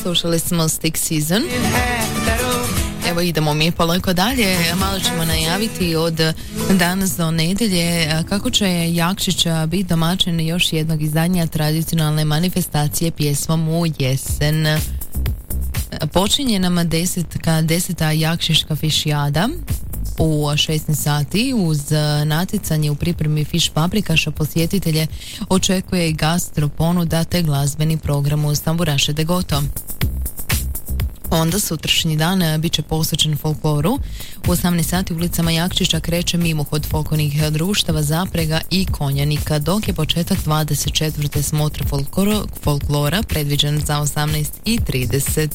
slušali smo Stick Season. Evo idemo mi polako dalje, malo ćemo najaviti od danas do nedjelje kako će Jakšić biti domaćin još jednog izdanja tradicionalne manifestacije pjesmom u jesen. Počinje nam 10. Jakšićka fišijada u 16 sati uz natjecanje u pripremi fiš paprikaša. Posjetitelje očekuje i gastro ponuda te glazbeni program uz tamburaše de goto. Onda sutrašnji dan bit će posvećen folkloru. U 18 sati ulicama Jakšića kreće mimohod folklornih društava, zaprega i konjanika, dok je početak 24. smotre folklora predviđen za 18:30.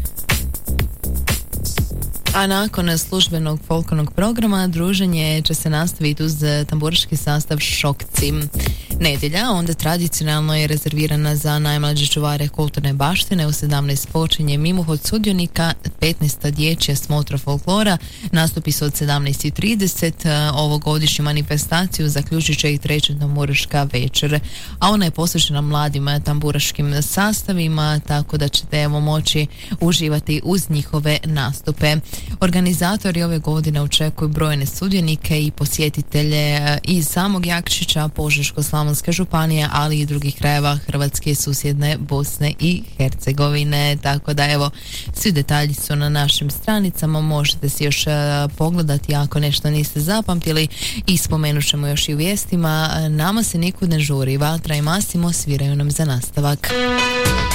A nakon službenog folklornog programa druženje će se nastaviti uz tamburaški sastav Šokci. Nedjelja onda tradicionalno je rezervirana za najmlađe čuvare kulturne baštine. U 17 počinje mimohod sudionika, 15. dječja smotra folklora, nastupi su od 17:30. Ovogodišnju manifestaciju zaključit će i treća tamburaška večer, a ona je posvećena mladim tamburaškim sastavima, tako da ćete moći uživati uz njihove nastupe. Organizatori ove godine očekuju brojne sudionike i posjetitelje iz samog Jakšića, Požeško-slavonske županije, ali i drugih krajeva Hrvatske i susjedne Bosne i Hercegovine. Tako da evo, svi detalji su na našim stranicama, možete si još pogledati ako nešto niste zapamtili i spomenut ćemo još i u vijestima. Nama se nikud ne žuri, Vatra i Massimo sviraju nam za nastavak.